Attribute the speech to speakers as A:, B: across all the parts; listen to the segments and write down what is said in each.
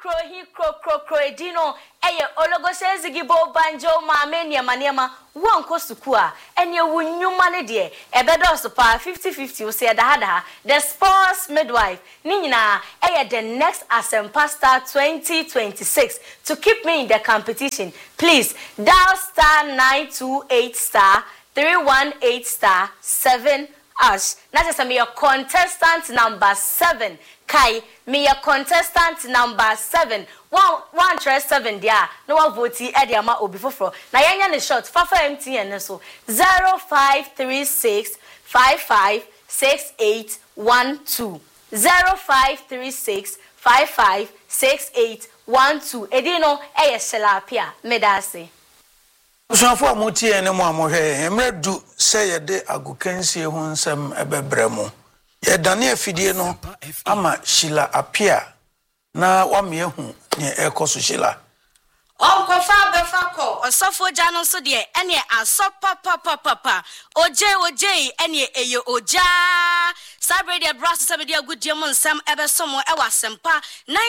A: kro edino eye ologose zigibo banjo ma menia manema wonko sukua ene wunyuma ne de ebedo so pa 50-50 wo se da the sports midwife ni nyina eye the next Asempa Star 2026 to keep me in the competition. Please dial *928*318*7 ash. That is me your contestant number 7. Kai, me your contestant number 7. One try 7 there. No one vote Ediama Obi Fofro. Na yanya ne short Fafa MTN so 0536 556812 0536 556812. Edino Selapia Medase.
B: So for Muti and Mohe, Emredu say a day agukensi hunsem ebebremo. Ye Daniel Fidieno, ama Shila appear. Na wamiehu ne ekosu Shila.
A: Uncle Faber Fako, or Sofo Jano so dear, any a so papa. Oje, any a oja. Sabrina Brass, somebody a good German, Sam Ebersomo, Ewa Sempa,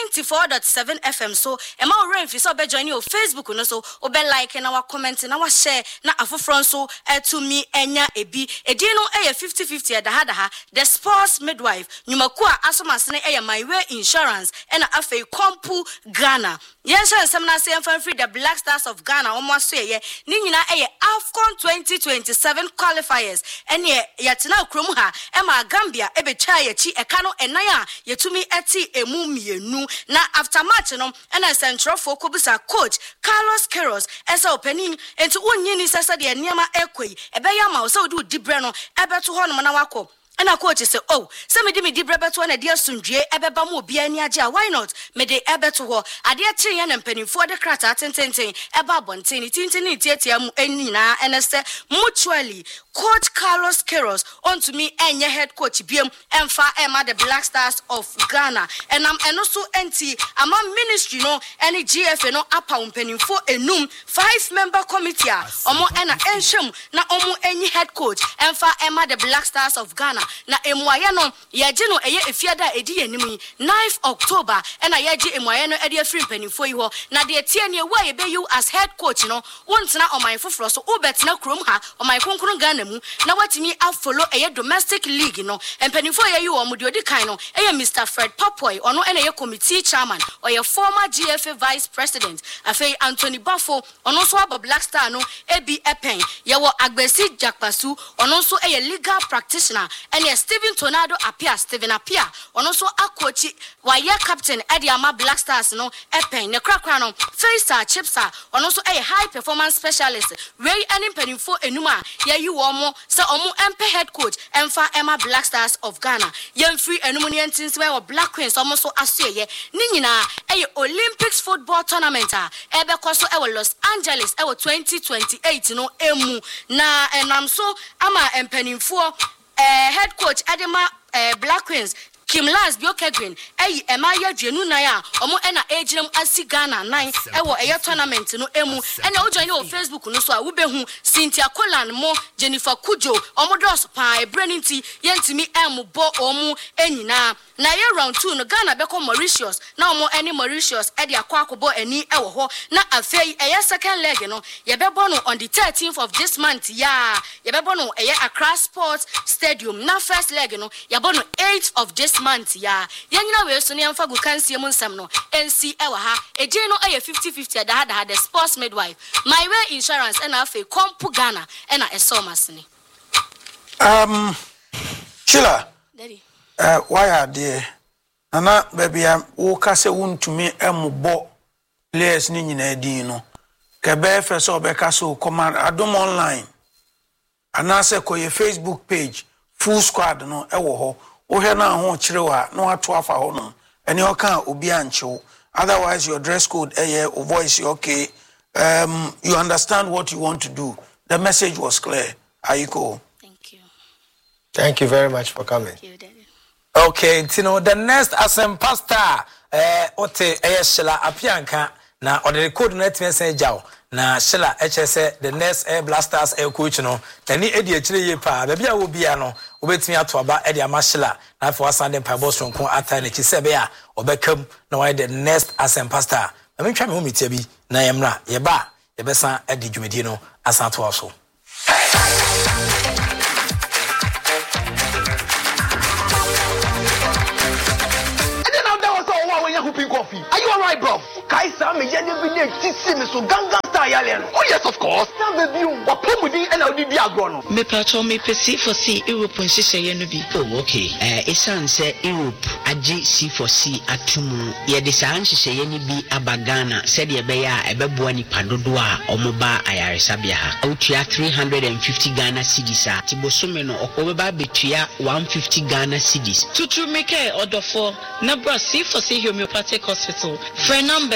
A: 94.7 FM. So, Emma Rain, if you saw join you Facebook, no so, or be like and our comments and our share, na afro so, to me, Enya, Ebi, a dino, a 50-50 at the Hadaha, the sports midwife, Numakua, Asomasne, a my way insurance, and a fe Kompu, Ghana. Yes, some say free the Black Stars of Ghana, almost say, Nina, a AFCON 2027 qualifiers, and yet now Krumha, Emma Gambia. Ebe chaya chi ekano enaya yetumi eti emumie nu na after match no na central focus bisa coach Carlos Queiroz esa opening enti wonyini sasa de niama ekoi ebe ya ma so do dibre no ebe to ho no na wako. And a coach say, oh, some me di brebeto na dear sundrie, ebeba mo bi ani age, why not? Me de ebeto ho, adia tri and penny for the crata, tintin, eba bontini, tintini, tietiam, enina, and mutually. Coach Carlos Queiroz on to me and your head coach BM and fa Emma the Black Stars of Ghana. And I'm also anti among ministry no any GF no upper penny for a noom 5-member committee omo ena ensham na omo any head coach and fa Emma the Black Stars of Ghana. Na emwaye no yeje no eye efiada edi enimi 9th October and I yeje emwaye no edi afri mpanifo yi ho na de tie ne wa ye be you as head coach no wontena o man foforo so ubetena krom ha o man konkron Ghana mu na watimi follow eye domestic league no mpanifo ye yi o mo de odi kan no eye Mr. Fred Papoy ono ene ye committee chairman or your former GFA vice president afei Anthony Bafo ono so aba Black Star no ebi epen ye wo Agbesi Jakpasu ono so eye legal practitioner and Steven Tornado Steven Apia ono so akochi waye captain Ediama Black Stars no epen ne krakra no Faisal Chipsa ono so a high performance specialist Ray any penifo enuma ye yi wo mo se omo empe head coach emfa Emma Black Stars of Ghana yem free enum ne ntins we Black Queens omo so asoye ni nyina e Olympics football tournament ebe koso e Los Angeles e 2028 no emu na enam so ama empenifo head coach Adema Black Queens Kim Lance Bioke Green Emaya Dwenu na ya omo ena ejirem asi Ghana 9 ewo eye tournament no emu ena wo join your Facebook no so a wo behu Cynthia Colan mo Jennifer Kujo omo dos pa ebreninti yentimi emu bo omo enyina na ye round 2 no Ghana beko Mauritius na omo eni Mauritius e de akwakobo eni ewo ho na afei eye second leg no ye bebo no on the 13th of this month ya ye bebo no eye Accra Sports Stadium na first leg no ye bebo no 8th of this month ya yanyina we so ne amfa gu kansie mu nsam no NC ewa ha eje no aye 50-50 da the sports midwife my way insurance and afa Kompu Ghana and esomas ni
B: Sheila
A: daddy
B: why are there ana baby wo kase wontumi embo players ni nyina din no ke be fe so be kase o command adom online ana se koye Facebook page full squad no ewo ho wo na ho chirewa no ato afa ho no ene o kan obi anchew otherwise your dress code your voice okay you understand what you want to do. The message was clear. Aiko.
C: Thank you very much for coming.
A: Thank you, Daddy.
C: Okay, the next Asempa Star ote Shila Apianka na on the code net message jaw na Sheila HSA the next Air Blasters air coach no tani edi akire ye pa ba bia wo bia no obetimi ato aba edi ama Sheila na for Sunday Bible sonko ata na kise be a obekam na why the next Asempa Star me twa me ho metia bi na yemra ye ba ye besa edi dwumedi no asanto aso.
D: Coffee. Are you alright, bro? Kaisa me yene bi tisi me so ganga style yale. Oh yes, of course. Na baby o. Wa pomudi e na odi bi agro no.
E: Me pato me pesi for C Europe nhihye ye no bi. Oh okay. Esan se Europe agi C4C atumu. Ye de sa nhihye ye ni bi abagana. Said ye be ya ebeboa ni padodo a omoba ayaresa bia ha. Otua 350 Ghana cedis a. Tibosome no okobeba betua 150 Ghana cedis. Tutu meke odofo na bra C4C Homeopathic Hospital. Phone number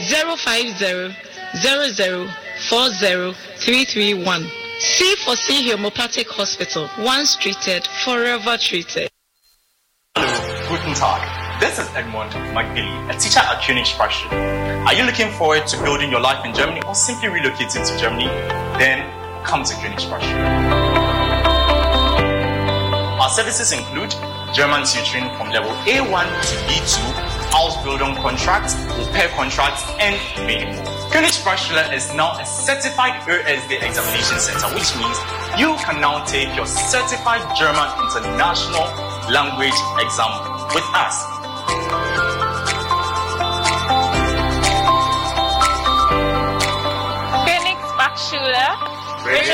E: 050-0040-331. C4C Homeopathic Hospital. Once treated, forever treated.
F: Guten Tag. This is Edmund McBilly, a teacher at Königsbruch. Are you looking forward to building your life in Germany or simply relocating to Germany? Then come to Königsbruch. Our services include German tutoring from level A1 to B2, Ausbildung contracts, au pair contracts, and many more. Königsbruch is now a certified ÖSD examination center, which means you can now take your certified German international language exam with us.
G: Königsbruch